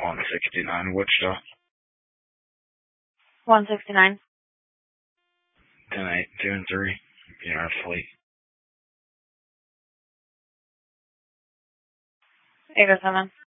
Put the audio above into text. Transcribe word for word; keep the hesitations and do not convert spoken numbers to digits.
one sixty-nine Wichita. one sixty-nine. ten eight two and three. In our fleet. eight oh seven.